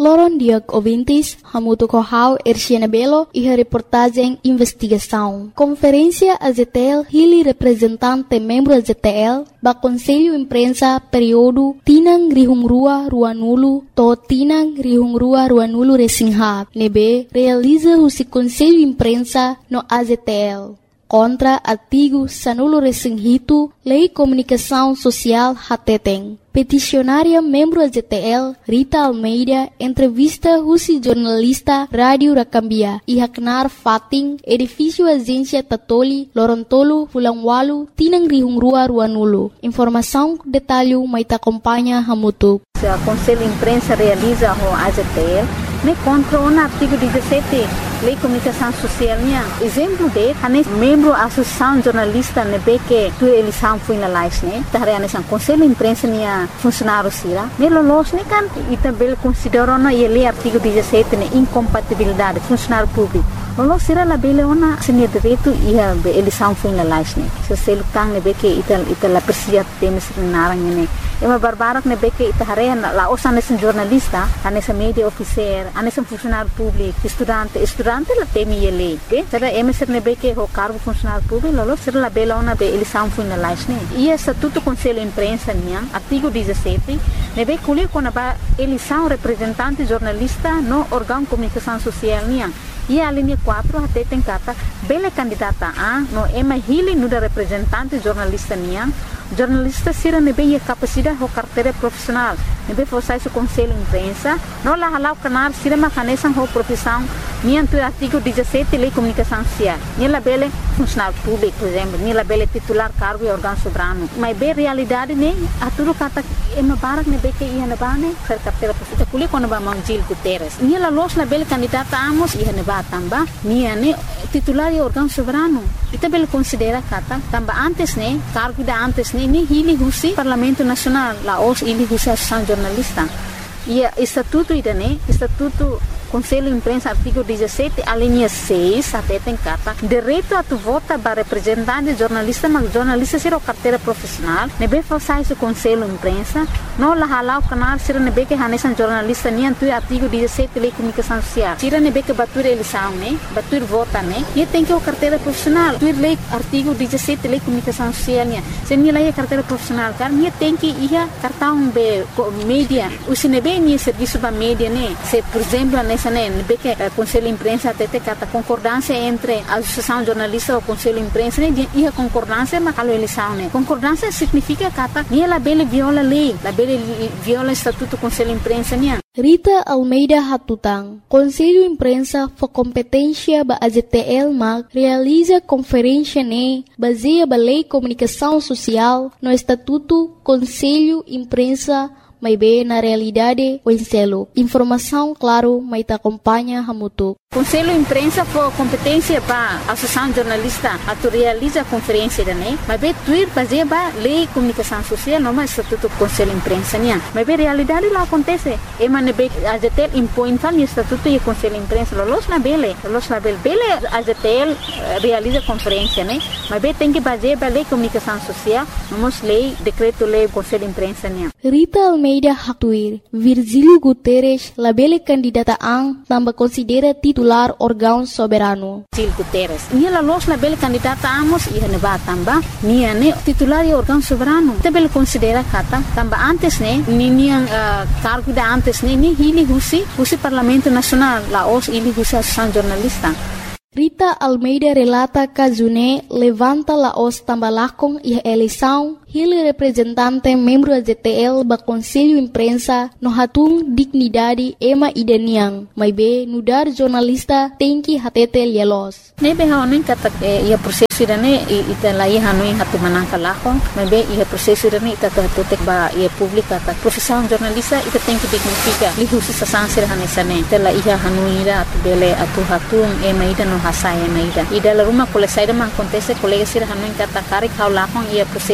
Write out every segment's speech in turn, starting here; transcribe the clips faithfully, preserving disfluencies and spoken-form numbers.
Loron Diag Ouvintes, Hamuto Corral, Erciana Belo e a reportagem Investigação. Conferência A Z T L, Hili representante membro A Z T L, ba Conselho Imprensa período Tinang Rihungrua Ruanulo, to Tinang Rihungrua Ruanulo Resinghab, nebe realiza o Conselho Imprensa no A Z T L. Contra artigo Sanulo Resinghito, Lei Comunicação Social Hateteng. Peticionária membro A Z T L, Rita Almeida, entrevista Rusi jornalista Rádio Rakambia e Haknar Fating, edifício Agência Tatoli, Lorontolo, Fulangwalu, Tinang Rihungrua Ruanulo. Informação, detalhe, maita acompanha Hamutuk. O Conselho Imprensa realiza o A Z T L, me contra o artigo dezessete, Lei Comunicação Social. Exemplo de, hanes membro da Associação Jornalista nebe que tu eleição foi na live, né? Tahre hanes ang Conselho Imprensa niya funcionário sira. Melo los ne kan itabel considero na ele artigo dezessete ne incompatibilidade funcionário público. Lolo sira la bele ona senia direito ia eleição foi na live, né? Se selo kang nebe que ital ital la persia temes narang ne. Ema barbarak nebe que itahare la osan nesen jornalista, hanes media officer, hanes funcionário público, estudante, estudante la temi ele, okay? Será ema ser nebe que o cargo funcionário público, lolo sira la bele ona be eleição foi na live, né? E estatuto Conselho Imprensa niya, artigo dezessete, nebe kulir kona ba eleição representante jornalista no órgão comunicação social niya. E a linha quatro até tem kata bele candidata a no ema hili no da representante jornalista niya. Jornalista sira nebe ia capacidade ho carteira profissional. Nebe fosse o Conselho Imprensa, no la halau canar sira macanesan ho profissão niya tu artigo dezessete Lei Comunicação Social. Niya la bele funcionário público, por exemplo, niya la bele titular cargo e órgão soberano. Mas be realidade ne aturu kata ema barak nebe que ia na bane ser carteira profissional. Kuli quando ba Mangil Guterres. Niya la los la bele candidata amos ia na ba tamba niya ne titular e órgão soberano. Ita bele considera kata tamba antes ne cargo da antes ne ni hili husi Parlamento Nacional la os hili husi Associação Jornalista. E estatuto ida ne estatuto Conselho Imprensa artigo dezessete a linha seis até tem carta direito a tu vota para representante jornalista mas jornalista ser o carteira profissional nebe façais o Conselho Imprensa no la halau canal sira nebe que hanesan jornalista ni antu artigo dezessete Lei Comunicação Social sira nebe que batur eleição né batur vota né e tem que o carteira profissional tu lei artigo dezessete Lei Comunicação Social né se ni lei carteira profissional car ni tem que ia cartão be mídia o sinebe ni serviço ba mídia né se por exemplo nebe que o Conselho Imprensa até tem a concordância entre a Associação Jornalista e o Conselho Imprensa e a concordância mas a eleição né concordância significa que ela bele viola a lei la bele viola o estatuto do Conselho Imprensa né. Rita Almeida Hatutang, Conselho Imprensa for competência ba A Z T L mag realiza conferência ne baseia ba Lei Comunicação Social no estatuto Conselho Imprensa mas bem na realidade o enselo. Informação, claro, mas te acompanha Hamutuk. Conselho Imprensa for competência para a Associação Jornalista a tu realiza a conferência da né, mas bem tu ir fazer ba Lei Comunicação Social não mais estatuto Conselho Imprensa né, mas bem realidade lá acontece. E mas ne A Z T L impõe tal estatuto e Conselho Imprensa los na bele, los na bele, bele A Z T L realiza conferência né, mas bem tem que fazer ba Lei Comunicação Social, vamos lei decreto lei Conselho Imprensa né. Rita Almeida Hatuir, Virgílio Guterres, labele candidata ang tambah considera titular órgão soberano. Virgílio Guterres, nia la los labele candidata amos ia ne ba tamba, nia ne titular e órgão soberano. Tabele considera kata tamba antes ne, ni nia uh, cargo da antes ne, ni hili husi, husi Parlamento Nacional, la os hili husi Associação Jornalista. Rita Almeida relata que June levanta la os tambalakong e eleição ele representante membro da Z T L ba Conselho Imprensa no hatung dignidade ema idaniang mas be nudar jornalista tem que hatete lielos. Nebe haonin kata ia proseso irane ita lai hanoi hatu manangka lakong mas be ia proseso irane ita hatutek ba ia publika ta profissão jornalista ita tem que dignifica li husi sasansir hanesane ita la ia hanoi ira atu bele atu hatung ema ida no hasaya ema ida ida la rumah kole saida man acontece colega sir hanoi kata kari kau lakong ia proseso dene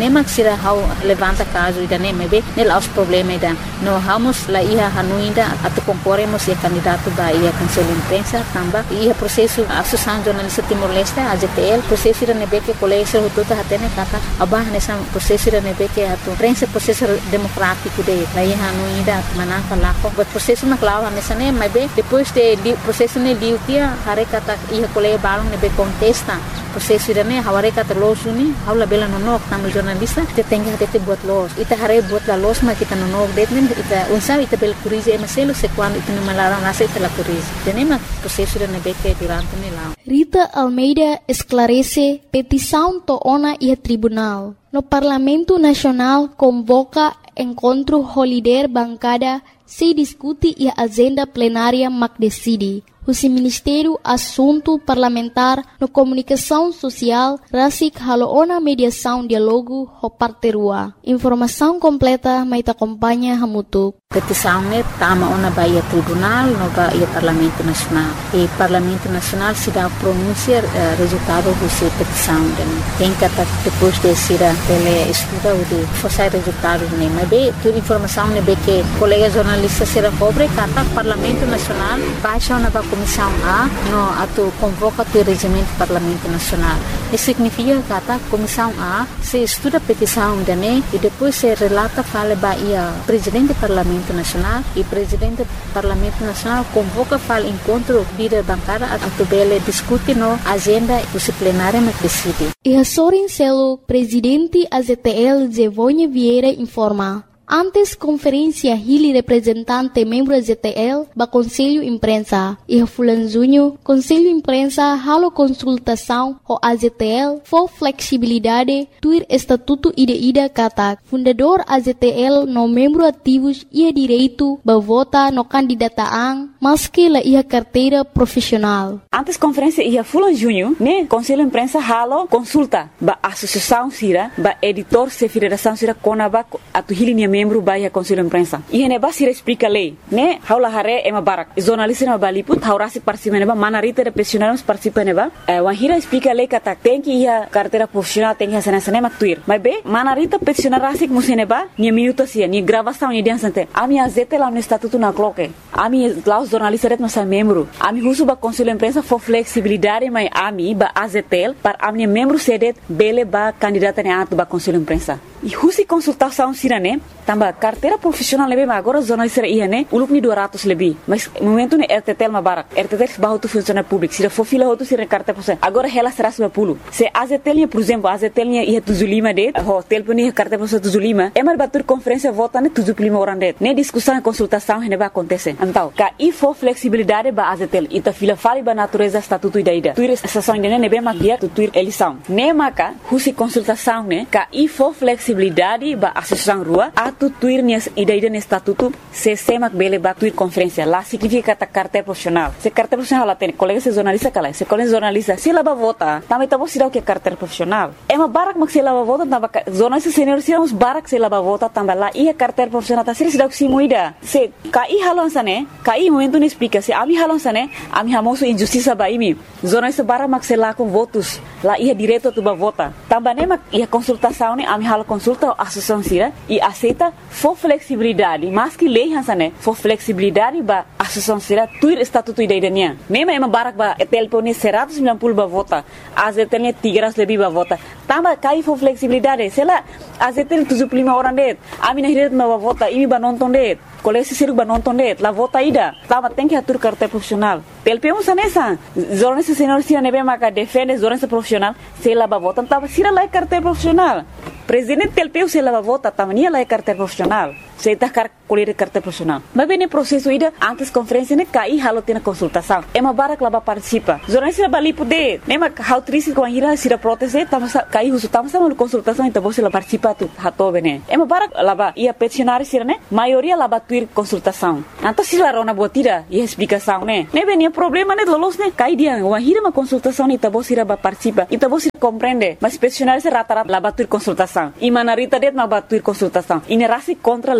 nema sira hau levanta caso ida nem be nela os problema ida no vamos lá ia hanuinda atu concorremos e candidato ba ia conselho imprensa tamba ia processo associação jornalista Timor-Leste A J T L processo ida nebe que colégio tudo hatene kata abah nessa processo ida nebe que atu prensa processo democrático de lá ia hanuinda manaka lá com o processo na clava nessa nem be depois de processo ne liu dia hare kata ia colégio balong nebe contesta processo ida ne haware kata los uni haula bela no nok tamu jornalista te tenga hate buat los ita hare buat la los ma kita no nok det ita unsa ita bel curize e maselo se quando ita no malara nasa ita la curize tenema processo ida nebe que durante ne lá. Rita Almeida esclarece petição to ona e tribunal. No Parlamento Nacional convoca encontro holiday bancada se discute e a agenda plenária mac decide. O Ministério Assunto Parlamentar no Comunicação Social rasik haloona mediação diálogo ho parterua. Informação completa mai te acompanha hamutuk. Petição ne tama ona baia tribunal no baia Parlamento Nacional. E Parlamento Nacional se dá pronunciar uh, resultado dessa petição. Tem que depois de ser ele estuda o de forçar resultados ne. Mas bem, toda informação ne be que colega jornalista será cobre kata Parlamento Nacional baixa ona ba Comissão A no atu convoca o regimento do Parlamento Nacional. Isso significa que a Comissão A se estuda a petição da N E e depois se relata fala bahia presidente do Parlamento Nacional e presidente do Parlamento Nacional convoca fala encontro líder bancária atu bele discute no agenda do plenário mas decide. E a Sorin Celo, presidente A Z T L Zevonha Vieira informa. Antes conferência Hili representante membro da Z T L ba Conselho Imprensa e Fulan Junho Conselho Imprensa halo consultação ho A Z T L for flexibilidade tuir estatuto ida ida kata fundador A Z T L no membro ativos ia direito ba vota no candidataan maski la ia carteira profissional. Antes conferência ia Fulan Junho ne Conselho Imprensa halo consulta ba associação sira ba editor se federação sira konaba atu Hili membro baia Conselho Imprensa. E hene ba sira explica lei, né? Haula hare ema barak. Jornalista na baliput, haurasi participa neba, manarita de profissionais participa neba. Eh, wahira explica lei kata tem que ia carteira profissional tem que hacer cinema tuir. Mas be, manarita profissional rasik museneba, ni minuto sia, ni gravação ni dia sante. Ami azete lá no estatuto na cloque. Ami lá os jornalistas ret nossa membro. Ami husu ba Conselho Imprensa for flexibilidade, mas ami ba A Z T L para ami membro sedet bele ba candidata ne atu ba Conselho Imprensa. E husi consultação sirane tamba carteira profissional lebe agora jornalista ia né uluk ni dua ratus lebih mas momento ne R T T L mabarak R T T L bahu tu funcionário público se for fila outro sira carteira profissional agora ela seratus lima puluh se A Z T L por exemplo A Z T L ia tujuh puluh lima det ho telefone carteira profissional tujuh puluh lima emar batur conferência vota ne tujuh puluh lima orang det ne discussão e consultação ne ba acontece então ka e for flexibilidade ba A Z T L ita fila fali ba natureza estatuto ida ida tuir estação ne ne be magia tu tuir eleição ne maka husi consultação ne ka e for flexibilidade ba associação rua atu tuir nias ida-ida ni estatuto se semak bele ba tuir conferência lá significa kata carteira profissional se carteira profissional lá tem colega se jornalista kala se colega jornalista se lá ba vota também tá você dá o que é carteira profissional é uma barak mak se lá ba vota tamba jornalista senior se uns barak se lá ba vota tamba lá e a carteira profissional tá se dá o que se moida se kai halon sane kai momento ni explica se ami halon sane ami hamoso injustiça ba imi jornalista barak mak se lá com votos lá ia direito tu ba vota tamba ne mak ia consultação ne ami halo consulta associação sira e aceita for flexibilidade mas que lei hansane for flexibilidade ba associação sira tuir estatuto idainya nema ema barak ba telefone seratus sembilan puluh ba vota A Z T L tiga ratus lebih ba vota tamba kai for flexibilidade sela A Z T L tujuh puluh lima orang det ami na hiret ba vota imi ba nonton det kolesi siruk ba nonton det la vota ida tamba tem que atur carteira profissional telpe um sanesa jornalista senior sira nebe maka defende jornalista profissional sela ba vota tamba sira la carteira profissional presidente telpe se la vota tamania la carteira profissional se tá car colher carteira profissional mas bem no processo ida antes conferência ne cai halo tem consultação é uma barak lá ba participa jornalista bali poder nema how triste com ira sira proteste tama cai usu tama sama consultação então você lá participa tu hato bene é uma barak lá ba ia peticionário sira ne maioria lá ba tuir consultação então se lá rona botira e explicação ne ne bem problema ne lolos ne cai dia uma hira uma consultação então você lá ba participa então você compreende mas peticionário se rata-rata lá ba tuir consultação e manarita det ma ba tuir consultação e ne rasi contra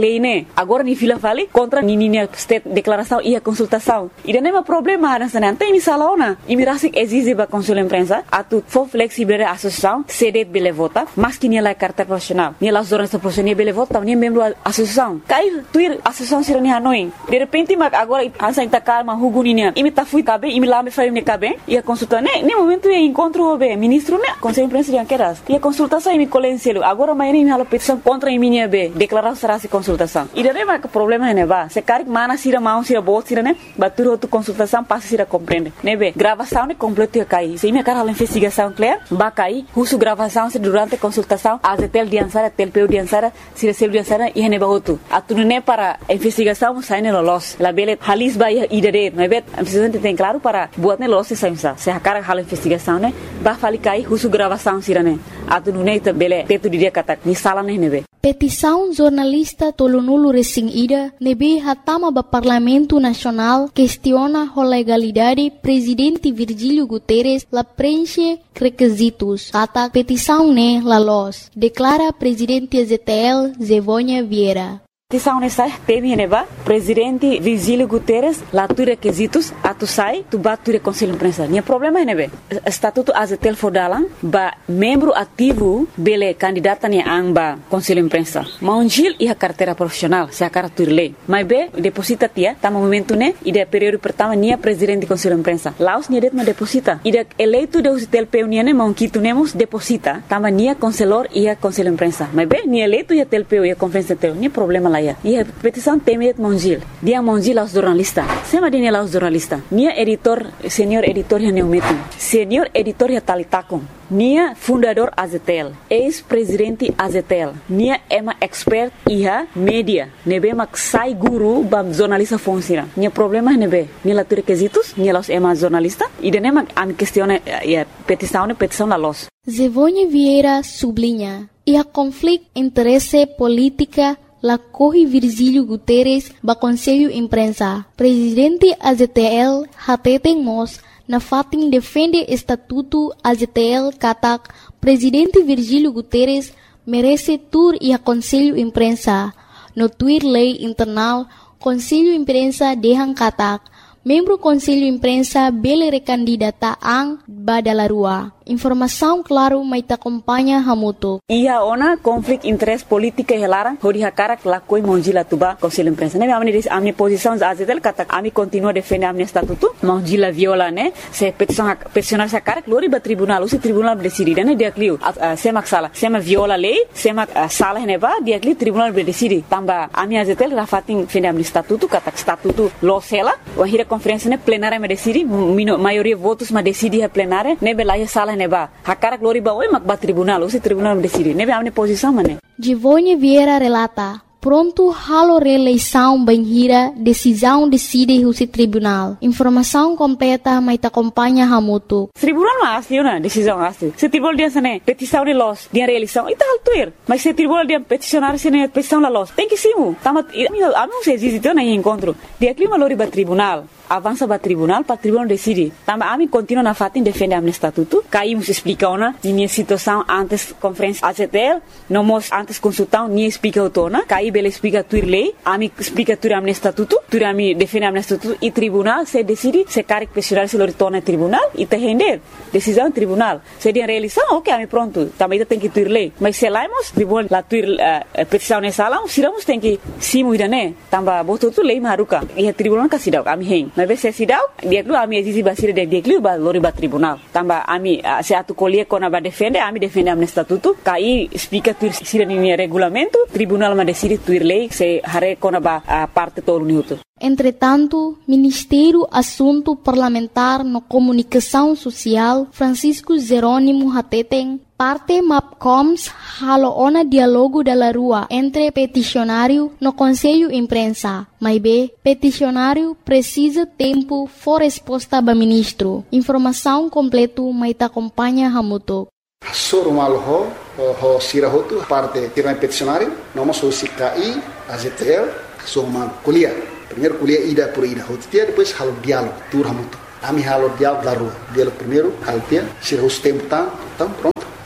lei, né? Agora ni fila vale contra ni ni state declaração e a consultação. E não é um problema, não sei, tem misalaona. E mirasik exige ba consul imprensa, atu for flexible a associação, cede bele vota, mas que ni la carta profissional. Ni la zornista profissional bele vota, ni membro da associação. Cai tuir associação sira ni Hanoi. De repente, mas agora ansa inta calma huguninia. E me ta fui cabe, e me lá me faz me cabe, e a consulta, né? Nem momento é encontro o ministro, né? Conselho imprensa de Anqueras. E a consultação e me colenselo. Agora mais nem me halo petição contra a minha B, declaração será se consultação. E daí mas o problema é né, ba. Se cari mana sira mão sira bot sira né? Batur outro consultação passa sira compreende. Né, be? Gravação né completo ia cair. Se me cara a investigação clear, ba cair. Russo gravação se durante a consultação, a tel diansara, tel peu diansara, sira sel diansara e né ba outro. A tu né para investigação sai né lolos. La bele halis ba ia idade, né bet? A presidente tem claro para buat né lolos se saimsa. Se a cara hala investigação né, ba fali cair russo gravação sira né. A tu né ita bele teto dia kata ni sala né né be. Petição jornalista Tolonulu Resing Ida nebe hatama ba Parlamento Nacional questiona a legalidade presidente Virgílio Guterres la preenche requisitos. Kata petição ne la los. Declara presidente Z T L Zevônia Vieira. Petição nessa teme neba presidente Virgílio Guterres lá tu requisitos a tu sai tu bat tu conselho imprensa. Nia problema nebe estatuto A Z T L fodalan ba membro ativo bele candidata ni amba conselho imprensa. Maungil e a carteira profissional se a cara tu lei. Mas be deposita tia tá momento né e de período pertama nia presidente conselho imprensa. Laos nia det ma deposita. E de eleito de O Z T L P nia ne maunquito nemos deposita tama nia conselor e a conselho imprensa. Mas be nia eleito e a T L P e a conferência T L P. Nia problema lá. E a petição tem Mongil. Dia Mongil aos jornalistas. Sema dine aos jornalistas. Nia editor, senhor editor ya neumetin. Senhor editor ya talitakon. Nia fundador A Z T L. Ex-presidente A Z T L. Nia ema expert iha media. Nebe mak sai guru bam jornalista funciona. Nia problema nebe. Nia la requisitos. Nia los ema jornalista. E dene mak am questione ya petição petição la los. Zevônia Vieira sublinha. E a conflito interesse política la corre Virgílio Guterres ba Conselho Imprensa. Presidente A Z T L hateten mos na fatin defende estatuto A Z T L katak Presidente Virgílio Guterres merece tur e a Conselho Imprensa. No tuir lei internal Conselho Imprensa dehang katak membro Conselho Imprensa bele recandidata ang badalarua. Informação claro mai ta acompanha hamuto. Ia ona conflito interesse política helara hodi hakara la koi Mongila tuba Conselho Imprensa. Ne amni amni posição A Z T L kata ami continua defender amni estatuto. Mongila viola né. Se petição peticionar sa cara glori ba tribunal, o tribunal decidir né dia clio. Sema sala, sema viola lei, sema sala ne ba dia clio tribunal decidir. Tamba ami A Z T L rafatin defender amni estatuto kata estatuto losela. O hira conferência né plenária me decidi, maioria votos ma decidi a plenária, ne belaya sala neba. Hakara glori ba oi mak ba tribunal, o tribunal me decidi. Nebe amne posição mané. Zevônia Vieira relata. Pronto halo reeleição banhira, decisão decide o tribunal. Informação completa mai ta acompanha hamuto. Tribunal mas asli na decisão asli. Se tribunal dia sane petição de los, dia reeleição, ita altuir. Mas se tribunal dia peticionar sene petição la los, tem que simu. Tama amo se existe na encontro. Dia clima lori ba tribunal. Avança para tribunal, para tribunal decide. Tamba ami continua na fatin defende amne estatuto. Caímos explica ona minha situação antes conferência A Z T L, não mos antes consultão nem explica autona. Caí bele explica tuir lei, ami explica tuir amne estatuto, tuir ami defende amne estatuto e tribunal se decide se caric pessoal se lo retorna tribunal e te render decisão tribunal. Se dia reeleição, ok, ami pronto. Também tem que tuir lei. Mas se laimos tribunal la tuir uh, petição nessa sala, siramos tem que simu ida né. Tamba botou tu lei maruka. E tribunal ka sidau ami hen. Mas se sidau dia klu ami existe basira de dia klu ba lori ba tribunal tamba ami uh, se atu colie kona ba defende ami defende amne estatuto kai explica tuir sira ni regulamento tribunal ma decide tuir lei se hare kona ba uh, parte todo minuto. Entretanto, Ministério Assunto Parlamentar no Comunicação Social Francisco Jerônimo Hateten parte MAPCOMS halo ona dialogo da rua entre peticionário no Conselho Imprensa. Mas B, peticionário precisa tempo for resposta ba ministro. Informação completo mai ta acompanha hamuto. Soro malo ho ho sira hotu parte tiran peticionário, nós somos C K I, A Z T L, somos kuliah. Primeiro kuliah ida por ida hotia, depois halo diálogo, tur hamuto. Ami halo diálogo da rua. Diálogo primeiro, halo dia, sira os tempo tá, então pronto.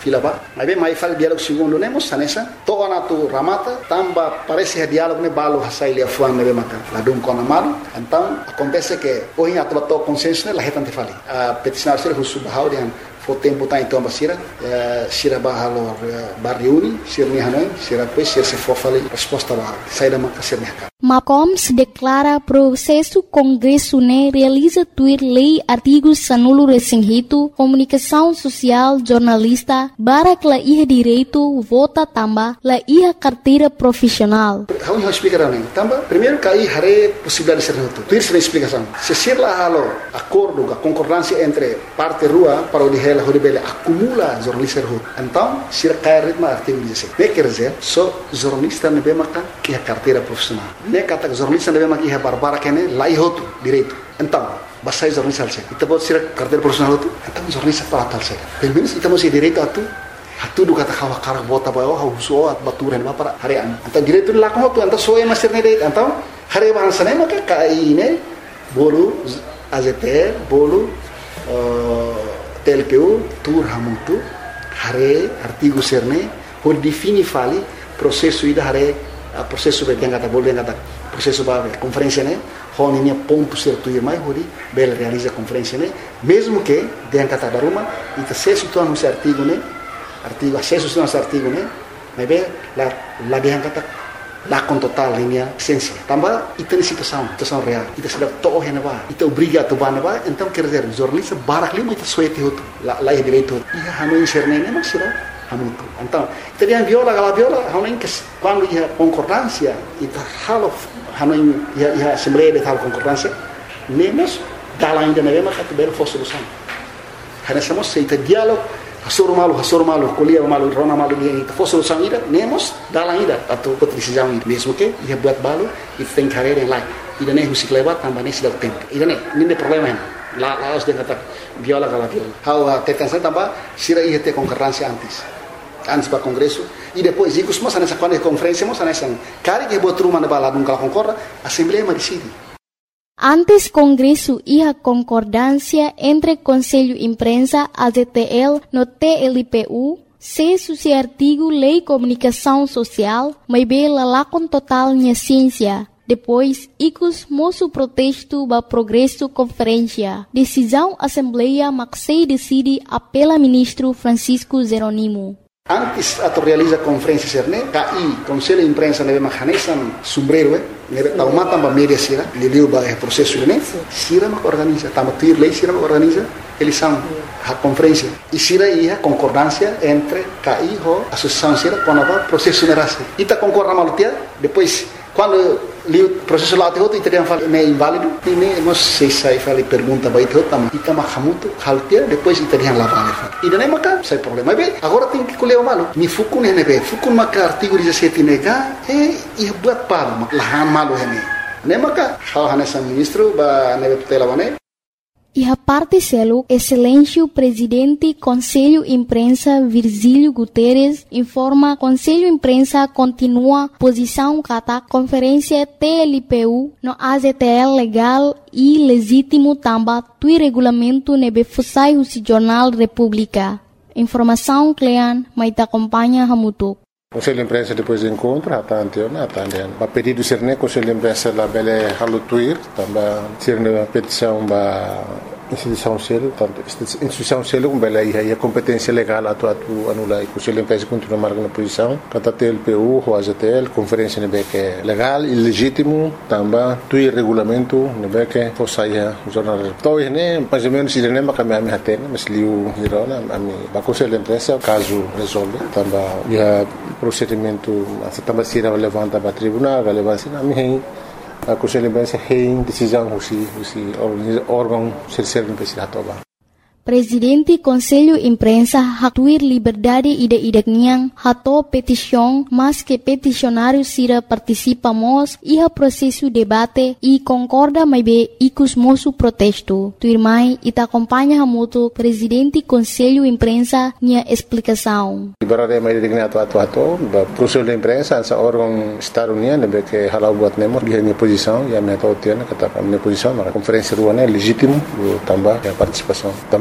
fila ba. Mas bem, mais faz diálogo segundo nemos sanesa. Toa na tu ramata, tamba parece diálogo ne balo hasai lia fuan ne maka. Ladum kona malu. Então, acontece que hoje a tua consenso ne la hetante fali. A peticionário ser husu bahau dian fo tempo tá então basira, sira bahalo barriuni, sira ni hanoi, sira depois sira se for fali resposta bahau. Sai da maka sira ni Macom se declara processo Congresso né realiza tuir lei artigos sanulo resinhito, comunicação social, jornalista, barak la iha direito, vota tamba, la iha carteira profissional. Vamos explicar também. Tamba, primeiro que aí hare possibilidade de ser reto. Tuir se explicação. Se ser lá halo acordo, a concordância entre parte rua para o de ela horibele acumula jornalista reto. Então, se cai ritmo artigo dezessete. Ne quer dizer, só jornalista ne bemaka iha carteira profissional. Ne kata jornalista deve maki barbara kene lai hotu direito. Então, basta jornalista alse. Ita pode ser carteira profissional hotu. Então jornalista para alse. Pelo menos ita mesti direito atu. Atu do kata kawa karak bota bayo ha uso at baturan ba para harian. Então direito la ko hotu anta soe master ne direito. Então hare bahasa ne maka kai ne bolu A Z T L bolu T L P U tur hamuntu hare artigo serne por defini fali processo ida hare processo be yang kata boleh kata processo ba conferência né honinya ponto certo e mais hori bel realiza conferência né mesmo que yang kata daruma ita acesso tu anu artigo né artigo acesso tu anu artigo né mas be la la yang kata la con total linha ciência tambah ita ni situação situação real ita sudah toh hena ba ita obriga tu ba ba então quer dizer jornalista barak lima ita suete hotu la la direito ia hanu inserne né mas será hamutu. Então, teriam viola, gala viola, hanuin que quando ia concordância, ita halo hanuin ia ia assembleia de tal concordância, nemos dala ainda na mesma categoria for solução. Hanessamos se ita diálogo, hasoro malu, hasoro malu, colia malu, rona malu dia ita for solução ida, nemos dala ainda atau decisão ida. Mesmo que ia buat balu, ita tem carreira em lá. Ida nem musik lewat tambah nem sedang tempo. Ida nem, nem problema hen. La la os dengan kata viola gala viola. Hau tetan saya tambah sira ia te concordância antes. Antes para congresso e depois e costuma nessa quando é conferência moça nessa cara que botou uma na balada nunca concorda assembleia decide. Antes congresso ia concordância entre Conselho Imprensa A Z T L no T L P U se suci artigo lei comunicação social mas bela lá com total minha ciência. Depois, icos moço protesto ba progresso conferência. Decisão assembleia maxei decide apela ministro Francisco Jeronimo. Antes ato realiza conferência serne, K I Conselho Imprensa neve mahanesan sombrero eh, neve tauma tamba media sira, liliu ba é processo né, sira ma organiza, tamba tuir lei sira ma organiza, eles são a conferência e sira ia concordância entre K I ho associação sira quando va processo nerase. Ita concorda malutia, depois quando li o processo lá teoto e teriam falado é inválido e nem não sei se aí falei pergunta vai teoto mas ita mahamuto haltia depois teriam lá vale e não é maca sem problema bem agora tem que colher o malo me fuku ne ne be fuku maca artigo dezessete nega e e buat palo lahan malo hene ne maca hal hanesa ministro ba ne tutela bane. E a parte selo, excelência presidente Conselho Imprensa Virgílio Guterres informa Conselho Imprensa continua posição kata conferência T L P U no A Z T L legal e legítimo tamba tui regulamento nebe fusai husi Jornal República. Informação Clean, mas te acompanha Hamutuk. Conselho de Imprensa depois do encontro, a tantiona, a tantiona. O pedido ser né, Conselho de Imprensa lá bele halutuir, também ser uma petição ba instituição selo, tanto instituição selo com bele aí a competência legal atu atu anula. Conselho de Imprensa continua marcando a posição. Kata T L P U, o A Z T L, conferência nebe que é legal e legítimo, também tui regulamento nebe que fosse aí o jornal. Então né, mais ou menos ele nem vai caminhar me atene, mas liu girona, a mim, ba Conselho de Imprensa caso resolve, também já procedimento essa também se levanta para tribunal, levanta na minha a Conselho de Imprensa tem decisão se se órgão ser imprensa atoba. Presidente Conselho Imprensa hatuir liberdade ide-ide niang hato petição mas que peticionário sira participamos e a processo debate e concorda mais bem icus moço protesto. Tuirmai ita acompanha hamuto Presidente Conselho Imprensa nia explicação. Liberdade mais de ato ato ato, Conselho de Imprensa essa órgão Estado União nebe que halau buat nemo dia minha posição e a minha tautiana kata minha posição na conferência ruana legítimo também a participação também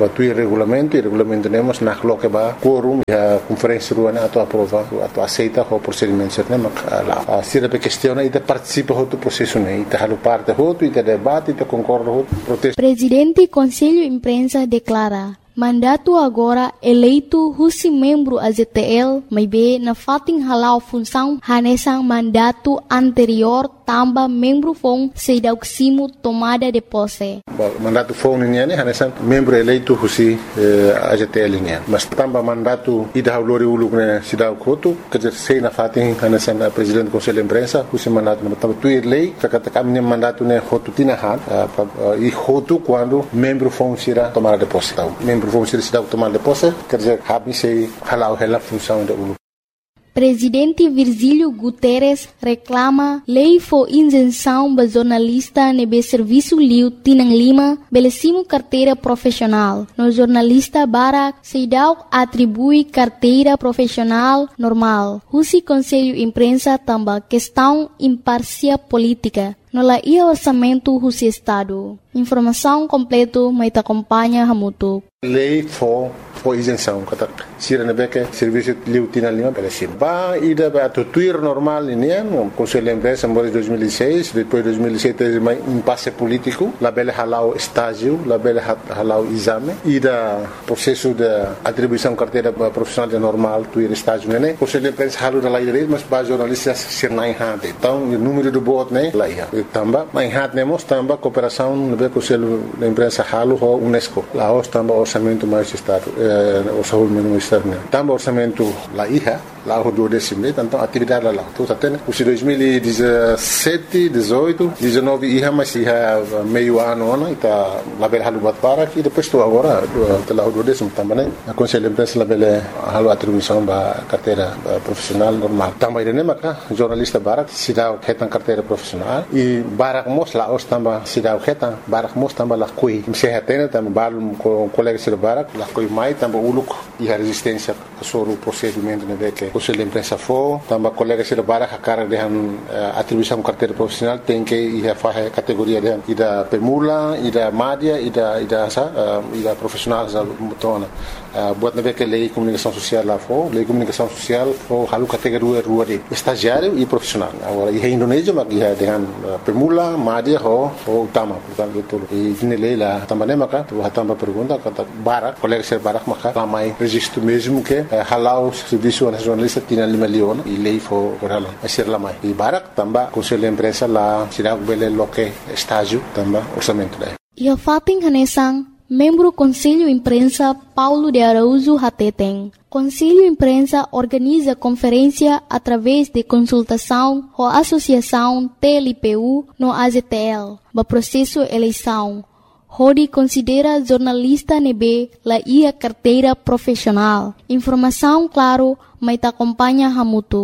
tuir regulamento e regulamento temos na coloca ba quorum e a conferência rua na atu aprova atu aceita o procedimento certo né a se a questão e de participa do processo né e te halu parte hoto e te debate e te concorda hoto protesto. Presidente Conselho Imprensa declara mandato agora eleito husi membro A Z T L, mas be na fating halau função hanesang mandato anterior tamba membro fong sedauksimo tomada de posse. Mandato fong niya ne hanesang membro eleito husi eh, A Z T L niya. Mas tamba mandato ida haulori uluk ne sidau koto kerja sei na fating hanesang uh, presidente Conselho Imprensa husi mandato na tamba tuir lei katakan ne mandato ne hotu tinahan uh, uh, e hotu quando membro fong sira tomada de posse. Membro vão ser cidade tomar de posse, quer dizer, habem se halau hela função da U L U. Presidente Virgílio Guterres reclama lei for isenção ba jornalista nebe serviço liu Tinang Lima belecimo carteira profissional. No jornalista Barak Seidau atribui carteira profissional normal. Husi Conselho Imprensa tamba questão imparcial política. No la ia orçamento husi Estado. Informação completo mai ta acompanha hamutu. Lei for for isenção kata sira na beca serviço liu Tinang Lima belecimo. Ba ida ba to tuir normal ini no Conselho Imprensa em dois mil e seis, depois dois mil e sete mai impasse político, la bela halau estágio, la bela halau exame, ida processo de atribuição carteira profissional de normal tuir estágio né. Conselho Imprensa halu da lei mas ba jornalistas ser nai hade. Então o número do voto né lá ia. Tamba mai hade nemos tamba cooperação no be Conselho Imprensa halu ho UNESCO. Lá os tamba orçamento mais estado, eh, orçamento mais estado né. Tamba orçamento lá ia lá o do décimo, então atividade lá. Então até os dois mil e dezessete, dezoito, dezenove ia mas ia meio ano né, tá lá bela halu bat para e depois estou agora lá o do décimo também né. A Conselho Imprensa lá bela halu atribuição ba carteira profissional normal. Também né maka jornalista Barak sidau hetan carteira profissional e Barak mos lá os tamba sidau hetan Barak mos tamba lá coi. Se hetena tamba balum com colega sir Barak lá coi mai tamba uluk e a resistência sobre o procedimento né que Conselho Imprensa for, também colegas de Barak a cara de atribuição carteira profissional tem que ir a fazer categoria de da permula, e da média, e da e da sa, e da profissional za mutona. Buat na que lei comunicação social lá for, lei comunicação social for halu categoria rua de estagiário e profissional. Agora em Indonésia mas ia dengan permula, média ho ho utama, portanto itu. E ini lei lá também maka, tu também pergunta kata Barak, colegas de Barak maka ramai registro mesmo que halau serviço nacional Tinang Lima Leon e lei for corala ser lá mais e Barak também Conselho Imprensa lá será bele loque estágio também orçamento lá e a fating hanesang membro Conselho Imprensa Paulo de Araújo Hateteng. Conselho Imprensa organiza conferência através de consultação com a Associação T L P U no A Z T L ba processo eleição. Hodi considera jornalista nebe la ia carteira profissional. Informação claro, mas te acompanha hamutu.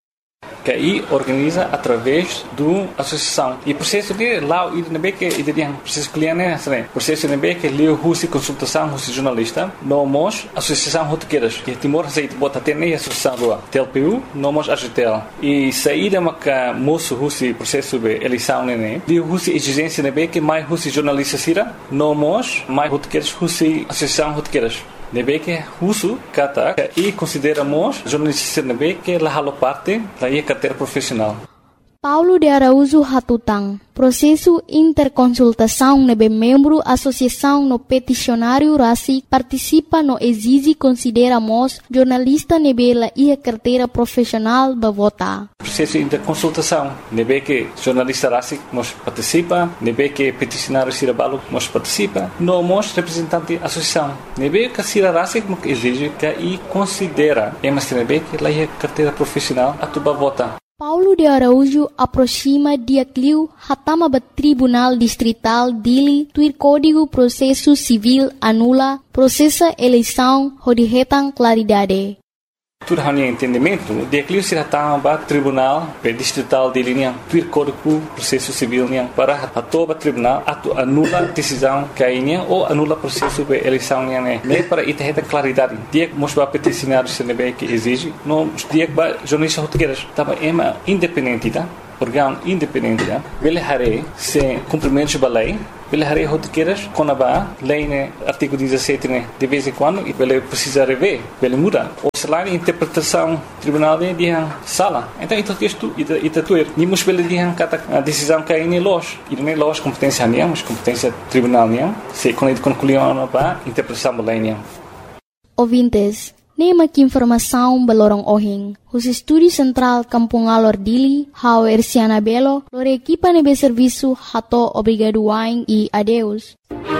Que aí organiza através do associação e processo de lá e nebe que e tem processo cliente né processo nebe que leu husi consultação husi jornalista nomos associação rotequeiras que Timor aceita bota ter nem associação do T L P U nomos A Z T L e saída maca moço husi processo de eleição né de husi exigência nebe que mais husi jornalista sira nomos mais rotequeiras husi associação rotequeiras nebe que husu kata e consideramos jornalista nebe que la halo parte da ia carteira profissional. Paulo de Araújo Hatutang. Processo interconsultação nebe membro associação no peticionário Rasi participa no exige consideramos jornalista nebe la ia carteira profissional ba vota. Processo interconsultação nebe que jornalista Rasi nos participa, nebe que peticionário Sirabalo nos participa, no mos representante associação. Nebe que Sira Rasi mo exige que e considera emas nebe que la ia carteira profissional atuba vota. Paulo de Araújo aproxima dia cliu hatama ba Tribunal Distrital Dili tuir Código Processo Civil anula processa eleição hodihetan claridade. Tudo hanya entendimento, dia cliu se hatama ba Tribunal Distrital Dili niang tuir Código Processo Civil niang para hatoba tribunal atu anula decisão kainya ou anula processo de eleição niang né. Nem para itaheta claridade. Dia mos ba peticionário se nebe que exige, no dia ba jornalista rotegueiras tava ema independente tá. órgão independente, ele hare se cumprimento de lei, ele hare rotiqueiras quando a lei né artigo dezassete né de vez em quando e ele precisa rever, ele muda. Ou se lá a interpretação tribunal de dia sala. Então isso texto e e tuer. Nimos ele dia cada a decisão que aí nem loja, e nem loja competência nem, mas competência tribunal nem. Se quando ele concluiu a interpretação da lei nem. Ouvintes, nema que informação balorong ohing. Os estúdio central Kampung Alor Dili, hau Erciana Belo, lore equipa nebe serviço hato obrigado wain e adeus.